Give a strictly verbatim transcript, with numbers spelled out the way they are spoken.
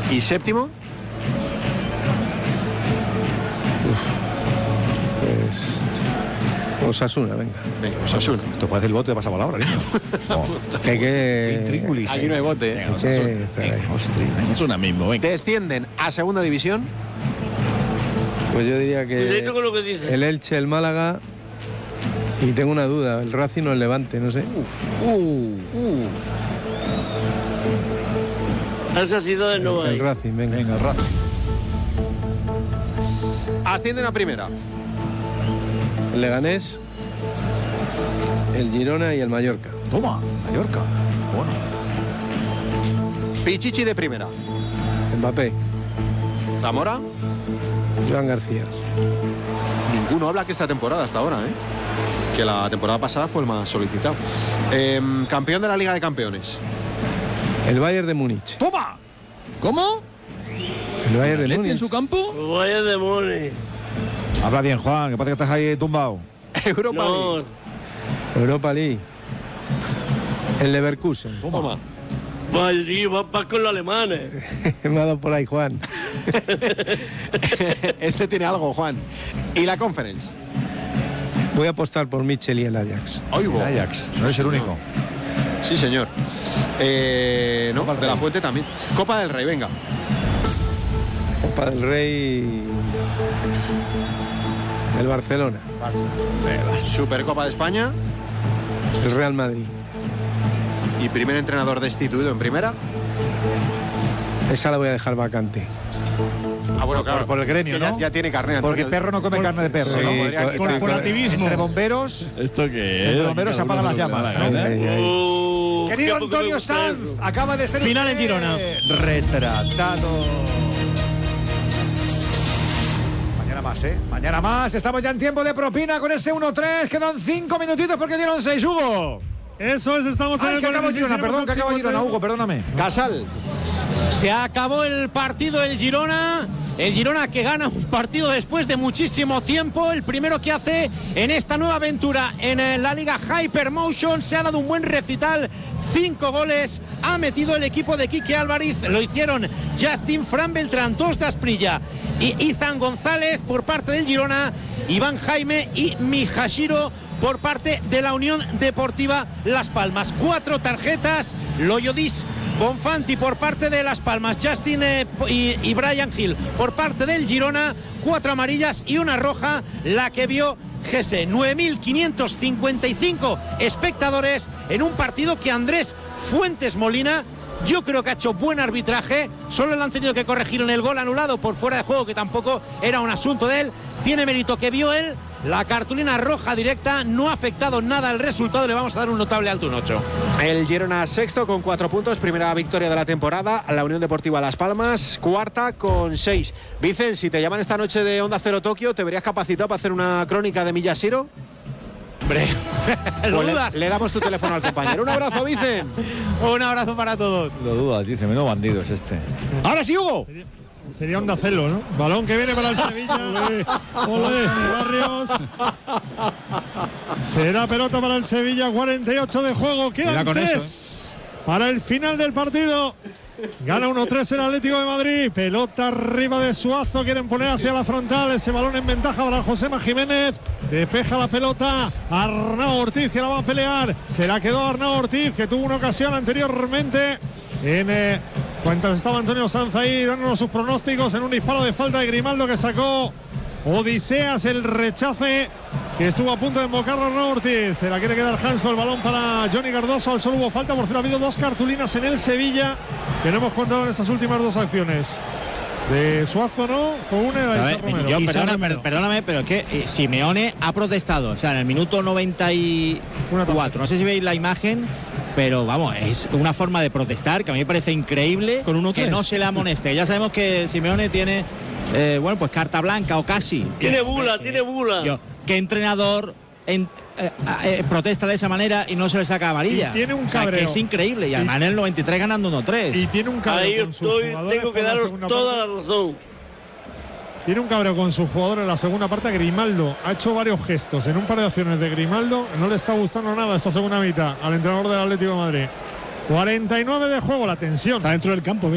¿Y séptimo? Pues Osasuna, venga. Venga, Osasuna. Esto parece el bote de pasapalabra, niño. No, que hay que... Intríngulis. Aquí no hay bote. Venga, Hay que estar ahí. Ostras, Osasuna mismo, venga. Descienden a segunda división. Pues yo diría Cuidadito que con lo que dice. el Elche, el Málaga, y tengo una duda, el Racing o el Levante, no sé. Esas ciudades no El hay. Racing, venga. Venga, el Racing. Ascienden a primera. El Leganés, el Girona y el Mallorca. Toma, Mallorca. Bueno. Pichichi de primera. Mbappé, Zamora. Joan García. Ninguno habla que esta temporada hasta ahora, ¿eh? Que la temporada pasada fue el más solicitado. Eh, campeón de la Liga de Campeones. El Bayern de Múnich. ¡Toma! ¿Cómo? El Bayern de ¿Leti en Múnich. su campo? Vaya demonios. Habla bien, Juan, que parece que estás ahí tumbado. Europa No, League. Europa League. El Leverkusen. Toma. Madrid, va, va con los alemanes. Me ha dado por ahí, Juan. Este tiene algo, Juan. ¿Y la Conference? Voy a apostar por Mitchell y el Ajax. Oigo. Ajax, no es el único. Sí, señor. Eh, no, de la Fuente también. Copa del Rey, venga. Copa del Rey. El Barcelona. Supercopa de España. El Real Madrid. Y primer entrenador destituido en primera. Esa la voy a dejar vacante. Ah, bueno, Por- por el gremio, que ya, ¿no? ya tiene carne. Porque Antonio. perro no come carne de perro, Sí, ¿no? podría co- quitar. co- Por activismo. Entre bomberos, ¿Esto qué entre bomberos se apagan las llamas. Ay, ¿no? ay, ay. Oh, Querido qué poco me Antonio gusta Sanz, eso. acaba de ser Final usted en Girona. retratado. Mañana más, ¿eh? Mañana más. Estamos ya en tiempo de propina con ese uno tres. Quedan cinco minutitos porque dieron seis, Hugo. Eso es, estamos en Ay, el que acabo cuarenta y seis, Girona, perdón, que acabo cincuenta. Girona, Hugo, perdóname. Casal. Se acabó el partido del Girona. El Girona que gana un partido después de muchísimo tiempo. El primero que hace en esta nueva aventura en la Liga Hypermotion. Se ha dado un buen recital. Cinco goles ha metido el equipo de Quique Álvarez. Lo hicieron Justin, Fran Beltrán, Tos Dasprilla y Izan González por parte del Girona. Iván Jaime y Mijashiro por parte de la Unión Deportiva Las Palmas. Cuatro tarjetas. Loyodis Bonfanti por parte de Las Palmas, Justin eh, y, y Brian Hill por parte del Girona, cuatro amarillas y una roja, la que vio Gese. nueve mil quinientos cincuenta y cinco espectadores en un partido que Andrés Fuentes Molina, yo creo que ha hecho buen arbitraje. Solo le han tenido que corregir en el gol anulado por fuera de juego, que tampoco era un asunto de él. Tiene mérito que vio él. La cartulina roja directa no ha afectado nada al resultado. Le vamos a dar un notable alto, un ocho. El Girona sexto con cuatro puntos, primera victoria de la temporada. La Unión Deportiva Las Palmas, cuarta con seis. Vicen, si te llaman esta noche de Onda Cero Tokio, ¿te verías capacitado para hacer una crónica de Miyashiro? Hombre, ¿lo Pues dudas? le, le damos tu teléfono al compañero. Un abrazo, Vicen. Un abrazo para todos. Lo dudas, dice, menudo bandido es este. Ahora sí, Hugo. Sería Onda Celo, ¿no? Balón que viene para el Sevilla. Olé, olé, Barrios. Será pelota para el Sevilla, cuarenta y ocho de juego. Quedan Mira con tres eso, para el final del partido. Gana uno tres el Atlético de Madrid. Pelota arriba de Suazo. Quieren poner hacia la frontal. Ese balón en ventaja para Josema Jiménez. Despeja la pelota Arnau Ortiz, que la va a pelear. Se la quedó Arnau Ortiz, que tuvo una ocasión anteriormente en... Eh, Cuentas estaba Antonio Sanz ahí dándonos sus pronósticos en un disparo de falta de Grimaldo que sacó Odiseas, el rechace que estuvo a punto de embocar Arnau Ortiz. Se la quiere quedar Hans con el balón para Johnny Cardoso. Al solo hubo falta, por fin ha habido dos cartulinas en el Sevilla que no hemos contado en estas últimas dos acciones. De Suazo no, fue una y la de Isar Romero. Yo, Isar perdona, Romero. per- perdóname, pero es que eh, Simeone ha protestado. O sea, en el minuto noventa y cuatro, no sé si veis la imagen, pero vamos, es una forma de protestar que a mí me parece increíble. Con uno que tres. no se le amoneste. Ya sabemos que Simeone tiene, eh, bueno, pues carta blanca o casi. Tiene bula, tiene bula. Yo, ¿qué entrenador en- eh, eh, protesta de esa manera y no se le saca amarilla? Y tiene un O sea, cabreo. que es increíble. Y Y- además en el noventa y tres ganando uno tres. Y tiene un cabreo Ahí con sus estoy, jugadores tengo que por la daros segunda toda parte. la razón. Tiene un cabreo con su jugador en la segunda parte. Grimaldo ha hecho varios gestos en un par de acciones de Grimaldo. No le está gustando nada esta segunda mitad al entrenador del Atlético de Madrid. cuarenta y nueve de juego, la tensión. Está dentro del campo.